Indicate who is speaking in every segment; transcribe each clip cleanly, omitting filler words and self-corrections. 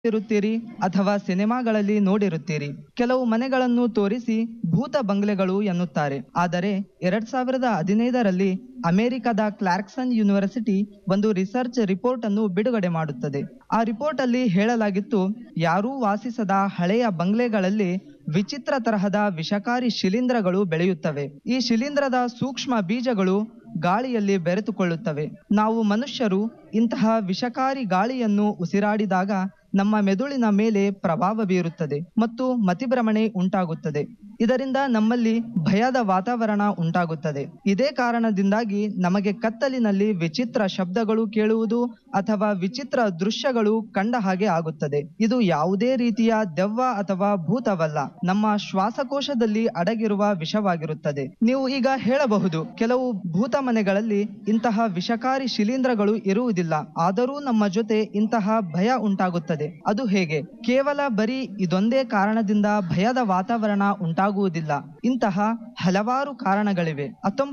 Speaker 1: ಇರುತ್ತೀರಿ ಅಥವಾ ಸಿನಿಮಾಗಳಲ್ಲಿ ನೋಡಿರುತ್ತೀರಿ. ಕೆಲವು ಮನೆಗಳನ್ನು ತೋರಿಸಿ ಭೂತ ಬಂಗ್ಲೆಗಳು ಎನ್ನುತ್ತಾರೆ. ಆದರೆ 2015ರಲ್ಲಿ ಅಮೆರಿಕದ ಕ್ಲಾರ್ಕ್ಸನ್ ಯೂನಿವರ್ಸಿಟಿ ಒಂದು ರಿಸರ್ಚ್ ರಿಪೋರ್ಟ್ ಅನ್ನು ಬಿಡುಗಡೆ ಮಾಡುತ್ತದೆ. ಆ ರಿಪೋರ್ಟ್ ಅಲ್ಲಿ ಹೇಳಲಾಗಿತ್ತು, ಯಾರೂ ವಾಸಿಸದ ಹಳೆಯ ಬಂಗ್ಲೆಗಳಲ್ಲಿ ವಿಚಿತ್ರ ತರಹದ ವಿಷಕಾರಿ ಶಿಲೀಂಧ್ರಗಳು ಬೆಳೆಯುತ್ತವೆ. ಈ ಶಿಲೀಂಧ್ರದ ಸೂಕ್ಷ್ಮ ಬೀಜಗಳು ಗಾಳಿಯಲ್ಲಿ ಬೆರೆತುಕೊಳ್ಳುತ್ತವೆ. ನಾವು ಮನುಷ್ಯರು ಇಂತಹ ವಿಷಕಾರಿ ಗಾಳಿಯನ್ನು ಉಸಿರಾಡಿದಾಗ ನಮ್ಮ ಮೆದುಳಿನ ಮೇಲೆ ಪ್ರಭಾವ ಬೀರುತ್ತದೆ ಮತ್ತು ಮತಿಭ್ರಮಣೆ ಉಂಟಾಗುತ್ತದೆ. ಇದರಿಂದ ನಮ್ಮಲ್ಲಿ ಭಯದ ವಾತಾವರಣ ಉಂಟಾಗುತ್ತದೆ. ಇದೇ ಕಾರಣದಿಂದಾಗಿ ನಮಗೆ ಕತ್ತಲಿನಲ್ಲಿ ವಿಚಿತ್ರ ಶಬ್ದಗಳು ಕೇಳುವುದು ಅಥವಾ ವಿಚಿತ್ರ ದೃಶ್ಯಗಳು ಕಂಡ ಹಾಗೆ ಆಗುತ್ತದೆ. ಇದು ಯಾವುದೇ ರೀತಿಯ ದೆವ್ವ ಅಥವಾ ಭೂತವಲ್ಲ, ನಮ್ಮ ಶ್ವಾಸಕೋಶದಲ್ಲಿ ಅಡಗಿರುವ ವಿಷವಾಗಿರುತ್ತದೆ. ನೀವು ಈಗ ಹೇಳಬಹುದು, ಕೆಲವು ಭೂತ ಮನೆಗಳಲ್ಲಿ ಇಂತಹ ವಿಷಕಾರಿ ಶಿಲೀಂಧ್ರಗಳು ಇರುವುದಿಲ್ಲ, ಆದರೂ ನಮ್ಮ ಜೊತೆ ಇಂತಹ ಭಯ ಉಂಟಾಗುತ್ತದೆ. ಅದು ಹೇಗೆ? ಕೇವಲ ಬರೀ ಇದೊಂದೇ ಕಾರಣದಿಂದ ಭಯದ ವಾತಾವರಣ ಉಂಟಾಗುವುದಿಲ್ಲ. ಇಂತಹ ಹಲವಾರು ಕಾರಣಗಳಿವೆ.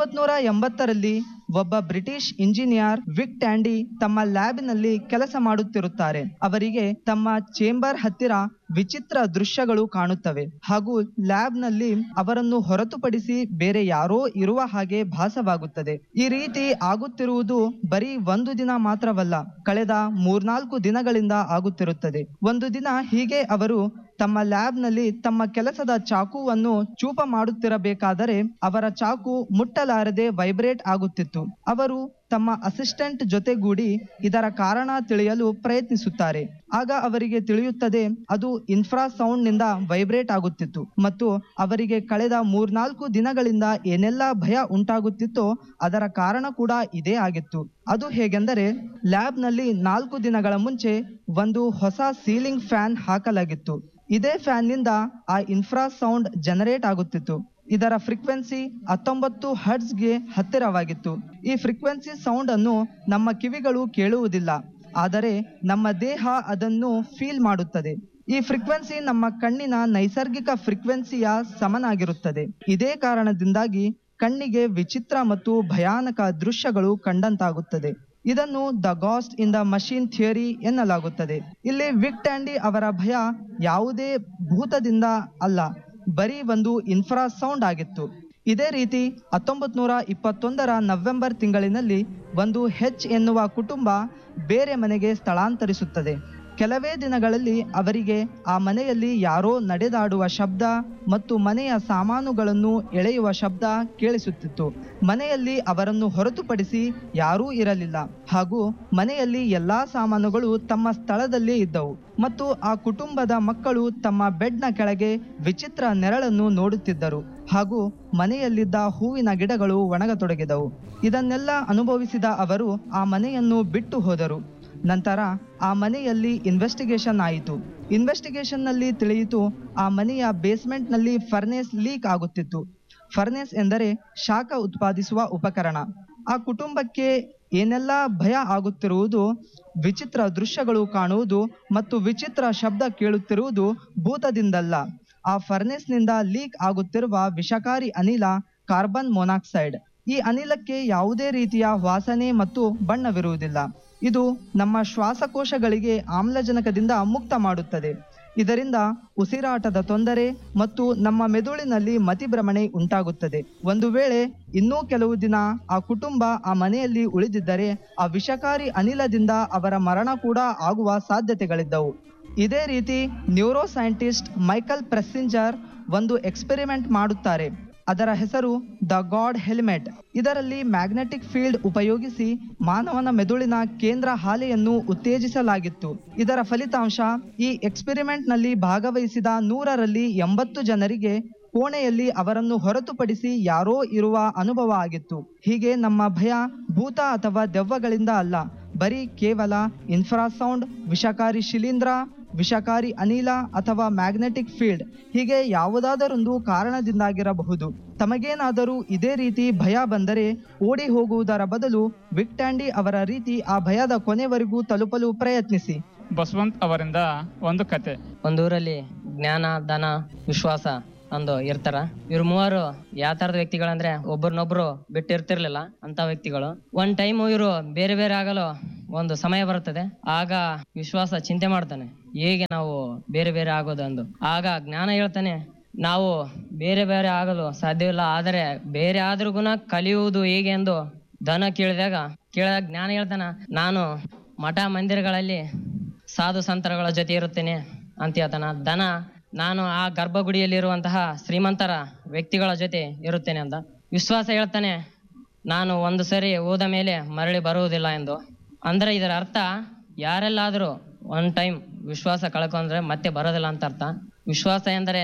Speaker 1: 1980ರಲ್ಲಿ ಒಬ್ಬ ಬ್ರಿಟಿಷ್ ಇಂಜಿನಿಯರ್ ವಿಕ್ ಟ್ಯಾಂಡಿ ತಮ್ಮ ಲ್ಯಾಬ್ನಲ್ಲಿ ಕೆಲಸ ಮಾಡುತ್ತಿರುತ್ತಾರೆ. ಅವರಿಗೆ ತಮ್ಮ ಚೇಂಬರ್ ಹತ್ತಿರ ವಿಚಿತ್ರ ದೃಶ್ಯಗಳು ಕಾಣುತ್ತವೆ ಹಾಗೂ ಲ್ಯಾಬ್ನಲ್ಲಿ ಅವರನ್ನು ಹೊರತುಪಡಿಸಿ ಬೇರೆ ಯಾರೋ ಇರುವ ಹಾಗೆ ಭಾಸವಾಗುತ್ತದೆ. ಈ ರೀತಿ ಆಗುತ್ತಿರುವುದು ಬರೀ ಒಂದು ದಿನ ಮಾತ್ರವಲ್ಲ, ಕಳೆದ 3-4 ದಿನಗಳಿಂದ ಆಗುತ್ತಿರುತ್ತದೆ. ಒಂದು ದಿನ ಹೀಗೆ ಅವರು ತಮ್ಮ ಲ್ಯಾಬ್ನಲ್ಲಿ ತಮ್ಮ ಕೆಲಸದ ಚಾಕುವನ್ನು ಚೂಪ ಮಾಡುತ್ತಿರಬೇಕಾದರೆ ಅವರ ಚಾಕು ಮುಟ್ಟಲಾರದೆ ವೈಬ್ರೇಟ್ ಆಗುತ್ತಿತ್ತು. ಅವರು ತಮ್ಮ ಅಸಿಸ್ಟೆಂಟ್ ಜೊತೆಗೂಡಿ ಇದರ ಕಾರಣ ತಿಳಿಯಲು ಪ್ರಯತ್ನಿಸುತ್ತಾರೆ. ಆಗ ಅವರಿಗೆ ತಿಳಿಯುತ್ತದೆ, ಅದು ಇನ್ಫ್ರಾಸೌಂಡ್ ನಿಂದ ವೈಬ್ರೇಟ್ ಆಗುತ್ತಿತ್ತು ಮತ್ತು ಅವರಿಗೆ ಕಳೆದ 3-4 ದಿನಗಳಿಂದ ಏನೆಲ್ಲ ಭಯ ಉಂಟಾಗುತ್ತಿತ್ತೋ ಅದರ ಕಾರಣ ಕೂಡ ಇದೇ ಆಗಿತ್ತು. ಅದು ಹೇಗೆಂದರೆ, ಲ್ಯಾಬ್ನಲ್ಲಿ 4 ದಿನಗಳ ಮುಂಚೆ ಒಂದು ಹೊಸ ಸೀಲಿಂಗ್ ಫ್ಯಾನ್ ಹಾಕಲಾಗಿತ್ತು. ಇದೇ ಫ್ಯಾನ್ ನಿಂದ ಆ ಇನ್ಫ್ರಾಸೌಂಡ್ ಜನರೇಟ್ ಆಗುತ್ತಿತ್ತು. ಇದರ ಫ್ರೀಕ್ವೆನ್ಸಿ 19 ಹರ್ಟ್ಜ್ಗೆ ಹತ್ತಿರವಾಗಿತ್ತು. ಈ ಫ್ರೀಕ್ವೆನ್ಸಿ ಸೌಂಡ್ ಅನ್ನು ನಮ್ಮ ಕಿವಿಗಳು ಕೇಳುವುದಿಲ್ಲ, ಆದರೆ ನಮ್ಮ ದೇಹ ಅದನ್ನು ಫೀಲ್ ಮಾಡುತ್ತದೆ. ಈ ಫ್ರೀಕ್ವೆನ್ಸಿ ನಮ್ಮ ಕಣ್ಣಿನ ನೈಸರ್ಗಿಕ ಫ್ರೀಕ್ವೆನ್ಸಿಯ ಸಮನಾಗಿರುತ್ತದೆ. ಇದೇ ಕಾರಣದಿಂದಾಗಿ ಕಣ್ಣಿಗೆ ವಿಚಿತ್ರ ಮತ್ತು ಭಯಾನಕ ದೃಶ್ಯಗಳು ಕಂಡಂತಾಗುತ್ತದೆ. ಇದನ್ನು the ಗಾಸ್ಟ್ in the machine theory ಎನ್ನಲಾಗುತ್ತದೆ. ಇಲ್ಲಿ ವಿಕ್ ಟ್ಯಾಂಡಿ ಅವರ ಭಯ ಯಾವುದೇ ಭೂತದಿಂದ ಅಲ್ಲ, ಬರೀ ಒಂದು ಇನ್ಫ್ರಾಸೌಂಡ್ ಆಗಿತ್ತು. ಇದೇ ರೀತಿ 1921ರ ನವೆಂಬರ್ ತಿಂಗಳಿನಲ್ಲಿ ಒಂದು ಹೆಚ್ ಎನ್ನುವ ಕುಟುಂಬ ಬೇರೆ ಮನೆಗೆ ಸ್ಥಳಾಂತರಿಸುತ್ತದೆ. ಕೆಲವೇ ದಿನಗಳಲ್ಲಿ ಅವರಿಗೆ ಆ ಮನೆಯಲ್ಲಿ ಯಾರೋ ನಡೆದಾಡುವ ಶಬ್ದ ಮತ್ತು ಮನೆಯ ಸಾಮಾನುಗಳನ್ನು ಎಳೆಯುವ ಶಬ್ದ ಕೇಳಿಸುತ್ತಿತ್ತು. ಮನೆಯಲ್ಲಿ ಅವರನ್ನು ಹೊರತುಪಡಿಸಿ ಯಾರೂ ಇರಲಿಲ್ಲ ಹಾಗೂ ಮನೆಯಲ್ಲಿ ಎಲ್ಲಾ ಸಾಮಾನುಗಳು ತಮ್ಮ ಸ್ಥಳದಲ್ಲೇ ಇದ್ದವು ಮತ್ತು ಆ ಕುಟುಂಬದ ಮಕ್ಕಳು ತಮ್ಮ ಬೆಡ್ನ ಕೆಳಗೆ ವಿಚಿತ್ರ ನೆರಳನ್ನು ನೋಡುತ್ತಿದ್ದರು ಹಾಗೂ ಮನೆಯಲ್ಲಿದ್ದ ಹೂವಿನ ಗಿಡಗಳು ಒಣಗತೊಡಗಿದವು. ಇದನ್ನೆಲ್ಲ ಅನುಭವಿಸಿದ ಅವರು ಆ ಮನೆಯನ್ನು ಬಿಟ್ಟು ಹೋದರು. ನಂತರ ಆ ಮನೆಯಲ್ಲಿ ಇನ್ವೆಸ್ಟಿಗೇಷನ್ ಆಯಿತು. ಇನ್ವೆಸ್ಟಿಗೇಷನ್ನಲ್ಲಿ ತಿಳಿಯಿತು, ಆ ಮನೆಯ ಬೇಸ್ಮೆಂಟ್ನಲ್ಲಿ ಫರ್ನೇಸ್ ಲೀಕ್ ಆಗುತ್ತಿತ್ತು. ಫರ್ನೇಸ್ ಎಂದರೆ ಶಾಖ ಉತ್ಪಾದಿಸುವ ಉಪಕರಣ. ಆ ಕುಟುಂಬಕ್ಕೆ ಏನೆಲ್ಲ ಭಯ ಆಗುತ್ತಿರುವುದು, ವಿಚಿತ್ರ ದೃಶ್ಯಗಳು ಕಾಣುವುದು ಮತ್ತು ವಿಚಿತ್ರ ಶಬ್ದ ಕೇಳುತ್ತಿರುವುದು ಭೂತದಿಂದಲ್ಲ, ಆ ಫರ್ನೇಸ್ನಿಂದ ಲೀಕ್ ಆಗುತ್ತಿರುವ ವಿಷಕಾರಿ ಅನಿಲ ಕಾರ್ಬನ್ ಮೊನಾಕ್ಸೈಡ್. ಈ ಅನಿಲಕ್ಕೆ ಯಾವುದೇ ರೀತಿಯ ವಾಸನೆ ಮತ್ತು ಬಣ್ಣವಿರುವುದಿಲ್ಲ. ಇದು ನಮ್ಮ ಶ್ವಾಸಕೋಶಗಳಿಗೆ ಆಮ್ಲಜನಕದಿಂದ ಮುಕ್ತ ಮಾಡುತ್ತದೆ. ಇದರಿಂದ ಉಸಿರಾಟದ ತೊಂದರೆ ಮತ್ತು ನಮ್ಮ ಮೆದುಳಿನಲ್ಲಿ ಮತಿಭ್ರಮಣೆ ಉಂಟಾಗುತ್ತದೆ. ಒಂದು ವೇಳೆ ಇನ್ನೂ ಕೆಲವು ದಿನ ಆ ಕುಟುಂಬ ಆ ಮನೆಯಲ್ಲಿ ಉಳಿದಿದ್ದರೆ ಆ ವಿಷಕಾರಿ ಅನಿಲದಿಂದ ಅವರ ಮರಣ ಕೂಡ ಆಗುವ ಸಾಧ್ಯತೆಗಳಿದ್ದವು. ಇದೇ ರೀತಿ ನ್ಯೂರೋ ಸೈಂಟಿಸ್ಟ್ ಮೈಕಲ್ ಪ್ರೆಸ್ಸಿಂಜರ್ ಒಂದು ಎಕ್ಸ್ಪೆರಿಮೆಂಟ್ ಮಾಡುತ್ತಾರೆ. ಅದರ ಹೆಸರು ದ ಗಾಡ್ ಹೆಲ್ಮೆಟ್. ಇದರಲ್ಲಿ ಮ್ಯಾಗ್ನೆಟಿಕ್ ಫೀಲ್ಡ್ ಉಪಯೋಗಿಸಿ ಮಾನವನ ಮೆದುಳಿನ ಕೇಂದ್ರ ಹಾಲೆಯನ್ನು ಉತ್ತೇಜಿಸಲಾಗಿತ್ತು. ಇದರ ಫಲಿತಾಂಶ, ಈ ಎಕ್ಸ್ಪೆರಿಮೆಂಟ್ ನಲ್ಲಿ ಭಾಗವಹಿಸಿದ 100ರಲ್ಲಿ 80 ಜನರಿಗೆ ಕೋಣೆಯಲ್ಲಿ ಅವರನ್ನು ಹೊರತುಪಡಿಸಿ ಯಾರೋ ಇರುವ ಅನುಭವ ಆಗಿತ್ತು. ಹೀಗೆ ನಮ್ಮ ಭಯ ಭೂತ ಅಥವಾ ದೆವ್ವಗಳಿಂದ ಅಲ್ಲ, ಬರೀ ಕೇವಲ ಇನ್ಫ್ರಾಸೌಂಡ್, ವಿಷಕಾರಿ ಶಿಲೀಂಧ್ರ, ವಿಷಕಾರಿ ಅನಿಲ ಅಥವಾ ಮ್ಯಾಗ್ನೆಟಿಕ್ ಫೀಲ್ಡ್ ಹೀಗೆ ಯಾವುದಾದರೊಂದು ಕಾರಣದಿಂದಾಗಿರಬಹುದು. ತಮಗೇನಾದರೂ ಇದೇ ರೀತಿ ಭಯ ಬಂದರೆ ಓಡಿ ಹೋಗುವುದರ ಬದಲು ವಿಕ್ ಟ್ಯಾಂಡಿ ಅವರ ರೀತಿ ಆ ಭಯದ ಕೊನೆವರೆಗೂ ತಲುಪಲು ಪ್ರಯತ್ನಿಸಿ.
Speaker 2: ಬಸವಂತ್ ಅವರಿಂದ ಒಂದು ಕತೆ.
Speaker 3: ಒಂದೂರಲ್ಲಿ ಜ್ಞಾನ, ಧನ, ವಿಶ್ವಾಸ ಒಂದು ಇರ್ತಾರ. ಇವ್ರು ಮೂವರು ಯಾವ ತರದ ವ್ಯಕ್ತಿಗಳಂದ್ರೆ ಒಬ್ಬರನ್ನೊಬ್ರು ಬಿಟ್ಟಿರ್ತಿರ್ಲಿಲ್ಲ ಅಂತ ವ್ಯಕ್ತಿಗಳು. ಒಂದ್ ಟೈಮ್ ಇವರು ಬೇರೆ ಬೇರೆ ಆಗಲು ಒಂದು ಸಮಯ ಬರುತ್ತದೆ. ಆಗ ವಿಶ್ವಾಸ ಚಿಂತೆ ಮಾಡ್ತಾನೆ, ಹೇಗೆ ನಾವು ಬೇರೆ ಬೇರೆ ಆಗೋದು ಅಂದು. ಆಗ ಜ್ಞಾನ ಹೇಳ್ತಾನೆ, ನಾವು ಬೇರೆ ಬೇರೆ ಆಗಲು ಸಾಧ್ಯವಿಲ್ಲ, ಆದರೆ ಬೇರೆ ಆದ್ರೂ ಕಲಿಯುವುದು ಹೇಗೆ ಎಂದು ದನ ಕೇಳಿದಾಗ ಜ್ಞಾನ ಹೇಳ್ತಾನ, ನಾನು ಮಠ ಮಂದಿರಗಳಲ್ಲಿ ಸಾಧು ಸಂತರಗಳ ಜೊತೆ ಇರುತ್ತೇನೆ ಅಂತ ಹೇಳ್ತಾನ. ದನ, ನಾನು ಆ ಗರ್ಭಗುಡಿಯಲ್ಲಿರುವಂತಹ ಶ್ರೀಮಂತರ ವ್ಯಕ್ತಿಗಳ ಜೊತೆ ಇರುತ್ತೇನೆ ಅಂತ. ವಿಶ್ವಾಸ ಹೇಳ್ತಾನೆ, ನಾನು ಒಂದು ಸರಿ ಹೋದ ಮೇಲೆ ಮರಳಿ ಬರುವುದಿಲ್ಲ ಎಂದು. ಅಂದ್ರೆ ಇದರ ಅರ್ಥ, ಯಾರೆಲ್ಲಾದರೂ ಒನ್ ಟೈಮ್ ವಿಶ್ವಾಸ ಕಳ್ಕೊಂಡ್ರೆ ಮತ್ತೆ ಬರೋದಿಲ್ಲ ಅಂತ ಅರ್ಥ. ವಿಶ್ವಾಸ ಎಂದರೆ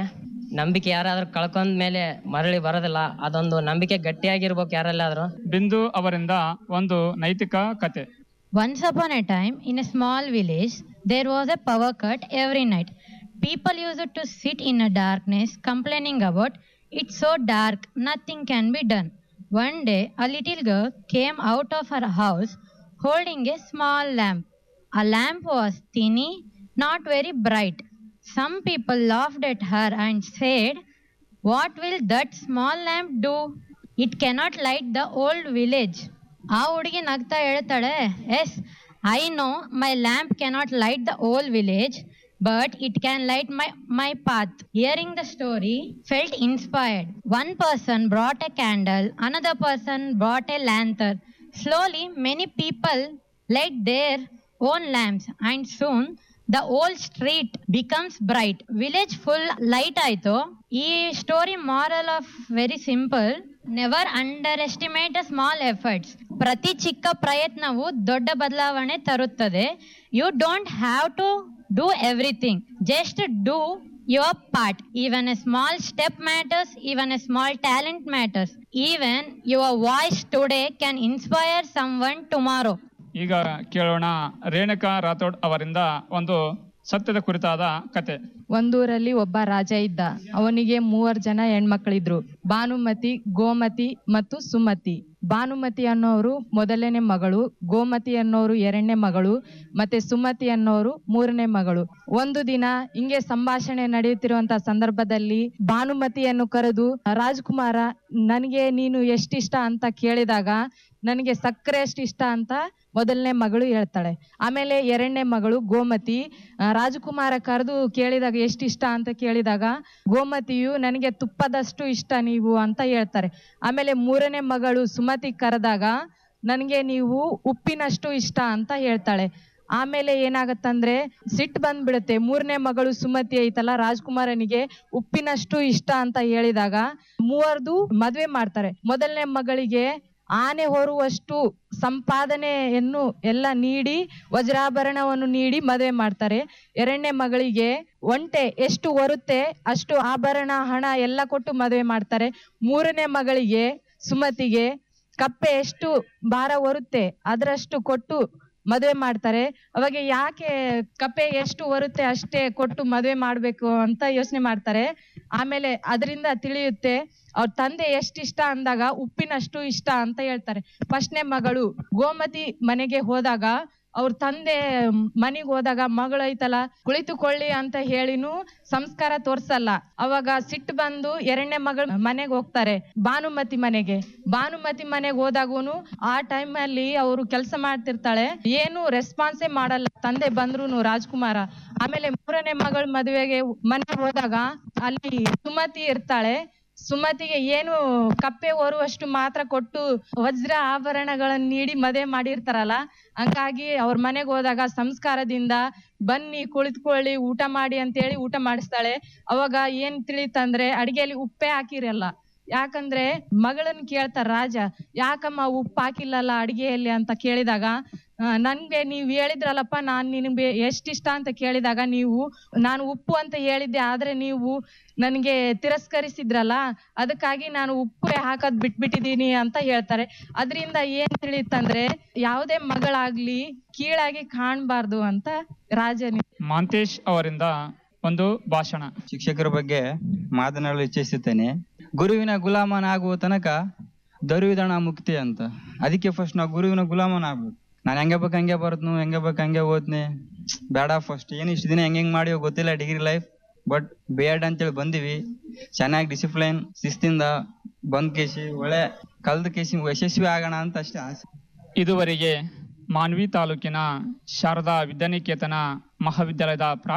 Speaker 3: ನಂಬಿಕೆ ಯಾರಾದ್ರೂ ಕಳ್ಕೊಂಡ ಮೇಲೆ ಮರಳಿ ಬರೋದಿಲ್ಲ. ಅದೊಂದು ನಂಬಿಕೆ ಗಟ್ಟಿಯಾಗಿರ್ಬೇಕು ಯಾರೆಲ್ಲಾದ್ರೂ.
Speaker 2: ಬಿಂದು ಅವರಿಂದ ಒಂದು ನೈತಿಕ ಕತೆ.
Speaker 4: Once upon a time, in a small village, there was a power cut every night. People used to sit in a darkness complaining about it's so dark, nothing can be done. One day, a little girl came out of her house holding a small lamp. A lamp was tiny, not very bright. Some people laughed at her and said, "What will that small lamp do? It cannot light the old village." ಆ ಹುಡುಗಿ ನಗ್ತಾ ಹೇಳ್ತಾಳೆ, S, I know my lamp cannot light the whole village, but it can light my path. Hearing the story felt inspired. One person brought a candle, another person brought a lantern. Slowly, many people light their own lamps, and soon the whole street becomes bright. Village full light ಆಯ್ತು. ಈ story moral of very simple, never under estimate a small efforts. ಪ್ರತಿ ಚಿಕ್ಕ ಪ್ರಯತ್ನವು ದೊಡ್ಡ ಬದಲಾವಣೆ ತರುತ್ತದೆ. You don't have to do everything, just do your part. Even a small step matters, even a small talent matters. Even your voice today can inspire someone tomorrow.
Speaker 2: ಈಗ ಕೇಳೋಣ ರೇಣುಕಾ ರಾಥೋಡ್ ಅವರಿಂದ ಒಂದು ಸತ್ಯದ ಕುರಿತಾದ ಕತೆ.
Speaker 5: ಒಂದೂರಲ್ಲಿ ಒಬ್ಬ ರಾಜ ಇದ್ದ. ಅವನಿಗೆ 3 ಜನ ಹೆಣ್ಮಕ್ಳಿದ್ರು, ಭಾನುಮತಿ, ಗೋಮತಿ ಮತ್ತು ಸುಮತಿ. ಭಾನುಮತಿ ಅನ್ನೋರು ಮೊದಲನೇ ಮಗಳು, ಗೋಮತಿ ಅನ್ನೋರು 2ನೇ ಮಗಳು, ಮತ್ತೆ ಸುಮತಿ ಅನ್ನೋರು 3ನೇ ಮಗಳು. ಒಂದು ದಿನ ಹಿಂಗೆ ಸಂಭಾಷಣೆ ನಡೆಯುತ್ತಿರುವಂತ ಸಂದರ್ಭದಲ್ಲಿ ಭಾನುಮತಿಯನ್ನು ಕರೆದು, ರಾಜ್ಕುಮಾರ, ನನಗೆ ನೀನು ಎಷ್ಟಿಷ್ಟ ಅಂತ ಕೇಳಿದಾಗ, ನನಗೆ ಸಕ್ಕರೆ ಎಷ್ಟು ಇಷ್ಟ ಅಂತ ಮೊದಲನೇ ಮಗಳು ಹೇಳ್ತಾಳೆ. ಆಮೇಲೆ 2ನೇ ಮಗಳು ಗೋಮತಿ ರಾಜಕುಮಾರ ಕರೆದು ಕೇಳಿದಾಗ ಎಷ್ಟಿಷ್ಟ ಅಂತ ಕೇಳಿದಾಗ ಗೋಮತಿಯು ನನಗೆ ತುಪ್ಪದಷ್ಟು ಇಷ್ಟ ನೀವು ಅಂತ ಹೇಳ್ತಾರೆ. ಆಮೇಲೆ 3ನೇ ಮಗಳು ಸುಮತಿ ಕರೆದಾಗ ನನಗೆ ನೀವು ಉಪ್ಪಿನಷ್ಟು ಇಷ್ಟ ಅಂತ ಹೇಳ್ತಾಳೆ. ಆಮೇಲೆ ಏನಾಗತ್ತಂದ್ರೆ ಸಿಟ್ಟು ಬಂದ್ಬಿಡುತ್ತೆ. 3ನೇ ಮಗಳು ಸುಮತಿ ಐತಲ್ಲ, ರಾಜ್ಕುಮಾರನಿಗೆ ಉಪ್ಪಿನಷ್ಟು ಇಷ್ಟ ಅಂತ ಹೇಳಿದಾಗ ಮೂವರ್ದು ಮದ್ವೆ ಮಾಡ್ತಾರೆ. ಮೊದಲನೇ ಮಗಳಿಗೆ ಆನೆ ಹೊರುವಷ್ಟು ಸಂಪಾದನೆಯನ್ನು ಎಲ್ಲ ನೀಡಿ, ವಜ್ರಾಭರಣವನ್ನು ನೀಡಿ ಮದುವೆ ಮಾಡ್ತಾರೆ. 2ನೇ ಮಗಳಿಗೆ ಒಂಟೆ ಎಷ್ಟು ಹೊರುತ್ತೆ ಅಷ್ಟು ಆಭರಣ, ಹಣ ಎಲ್ಲ ಕೊಟ್ಟು ಮದುವೆ ಮಾಡ್ತಾರೆ. 3ನೇ ಮಗಳಿಗೆ ಸುಮತಿಗೆ ಕಪ್ಪೆ ಎಷ್ಟು ಭಾರ ಹೊರುತ್ತೆ ಅದರಷ್ಟು ಕೊಟ್ಟು ಮದುವೆ ಮಾಡ್ತಾರೆ. ಅವಾಗ ಯಾಕೆ ಕಪ್ಪೆ ಎಷ್ಟು ಹೊರುತ್ತೆ ಅಷ್ಟೇ ಕೊಟ್ಟು ಮದುವೆ ಮಾಡ್ಬೇಕು ಅಂತ ಯೋಚನೆ ಮಾಡ್ತಾರೆ. ಆಮೇಲೆ ಅದರಿಂದ ತಿಳಿಯುತ್ತೆ ಅವ್ರ ತಂದೆ ಎಷ್ಟಿಷ್ಟ ಅಂದಾಗ ಉಪ್ಪಿನಷ್ಟು ಇಷ್ಟ ಅಂತ ಹೇಳ್ತಾರೆ. 1ನೇ ಮಗಳು ಗೋಮತಿ ಮನೆಗೆ ಹೋದಾಗ, ಅವ್ರ ತಂದೆ ಮನೆಗೆ ಹೋದಾಗ ಮಗಳು ಐತಲ್ಲ ಕುಳಿತುಕೊಳ್ಳಿ ಅಂತ ಹೇಳಿನೂ ಸಂಸ್ಕಾರ ತೋರ್ಸಲ್ಲ. ಅವಾಗ ಸಿಟ್ಟು ಬಂದು 2ನೇ ಮಗಳು ಮನೆಗೆ ಹೋಗ್ತಾರೆ, ಭಾನುಮತಿ ಮನೆಗೆ. ಭಾನುಮತಿ ಮನೆಗೆ ಹೋದಾಗೂನು ಆ ಟೈಮ್ ಅಲ್ಲಿ ಅವರು ಕೆಲಸ ಮಾಡ್ತಿರ್ತಾಳೆ, ಏನು ರೆಸ್ಪಾನ್ಸೇ ಮಾಡಲ್ಲ ತಂದೆ ಬಂದ್ರು ರಾಜ್ಕುಮಾರ. ಆಮೇಲೆ 3ನೇ ಮಗಳ ಮದುವೆಗೆ ಮನೆಗೆ ಹೋದಾಗ ಅಲ್ಲಿ ಸುಮತಿ ಇರ್ತಾಳೆ. ಸುಮತಿಗೆ ಏನು ಕಪ್ಪೆ ಹೊರುವಷ್ಟು ಮಾತ್ರ ಕೊಟ್ಟು ವಜ್ರ ಆಭರಣಗಳನ್ನ ನೀಡಿ ಮದುವೆ ಮಾಡಿರ್ತಾರಲ್ಲ, ಹಂಗಾಗಿ ಅವ್ರ ಮನೆಗೆ ಹೋದಾಗ ಸಂಸ್ಕಾರದಿಂದ ಬನ್ನಿ ಕುಳಿತುಕೊಳ್ಳಿ ಊಟ ಮಾಡಿ ಅಂತೇಳಿ ಊಟ ಮಾಡಿಸ್ತಾಳೆ. ಅವಾಗ ಏನ್ ತಿಳಿತಂದ್ರೆ ಅಡಿಗೆಯಲ್ಲಿ ಉಪ್ಪೇ ಹಾಕಿರಲ್ಲ. ಯಾಕಂದ್ರೆ ಮಗಳನ್ನ ಕೇಳ್ತಾರ ರಾಜ, ಯಾಕಮ್ಮ ಉಪ್ಪು ಹಾಕಿಲ್ಲಲ್ಲ ಅಡಿಗೆಯಲ್ಲಿ ಅಂತ ಕೇಳಿದಾಗ, ನನ್ಗೆ ನೀವ್ ಹೇಳಿದ್ರಲ್ಲಪ್ಪ ನಾನ್ ನಿನ್ಗೆ ಎಷ್ಟಿಷ್ಟ ಅಂತ ಕೇಳಿದಾಗ ನೀವು ನಾನು ಉಪ್ಪು ಅಂತ ಹೇಳಿದ್ದೆ, ಆದ್ರೆ ನೀವು ನನ್ಗೆ ತಿರಸ್ಕರಿಸಿದ್ರಲ್ಲ, ಅದಕ್ಕಾಗಿ ನಾನು ಉಪ್ಪು ಹಾಕೋದ್ ಬಿಟ್ಬಿಟ್ಟಿದೀನಿ ಅಂತ ಹೇಳ್ತಾರೆ. ಅದರಿಂದ ಏನ್ ತಿಳಿತಂದ್ರೆ ಯಾವುದೇ ಮಗಳಾಗ್ಲಿ ಕೀಳಾಗಿ ಕಾಣ್ಬಾರ್ದು ಅಂತ ರಾಜನಿ.
Speaker 2: ಮಾಂತೇಶ್ ಅವರಿಂದ ಒಂದು ಭಾಷಣ.
Speaker 6: ಶಿಕ್ಷಕರ ಬಗ್ಗೆ ಮಾತನಾಡಲು ಇಚ್ಛಿಸುತ್ತೇನೆ. ಗುರುವಿನ ಗುಲಾಮನಾಗುವ ತನಕ ದರುವಿದಣ ಮುಕ್ತಿ ಅಂತ. ಅದಕ್ಕೆ ಫಸ್ಟ್ ನಾವು ಗುರುವಿನ ಗುಲಾಮನ ಆಗ್ಬೇಕು. ನಾನು ಹೆಂಗೆ ಬೇಕು ಹಂಗೆ ಬರ್ತನು, ಹೆಂಗೆ ಬೇಕು ಹಂಗೆ ಓದ್ನಿ, ಬೇಡ. ಫಸ್ಟ್ ಏನು ಇಷ್ಟು ದಿನ ಹೆಂಗೆ ಮಾಡಿವೋ ಗೊತ್ತಿಲ್ಲ ಡಿಗ್ರಿ ಲೈಫ್, ಬಟ್ B.Ed ಅಂತೇಳಿ ಬಂದಿವಿ. ಚೆನ್ನಾಗಿ ಡಿಸಿಪ್ಲೈನ್ ಶಿಸ್ತಿಂದ ಬಂದ್ ಕೇಸಿ ಒಳ್ಳೆ ಕಲ್ದ ಕೇಸಿ ಯಶಸ್ವಿ ಆಗೋಣ ಅಂತ ಅಷ್ಟೇ ಆಸೆ.
Speaker 2: ಇದುವರೆಗೆ ಮಾನ್ವಿ ತಾಲೂಕಿನ ಶಾರದಾ ವಿದ್ಯಾನಿಕೇತನ ಮಹಾವಿದ್ಯಾಲಯದ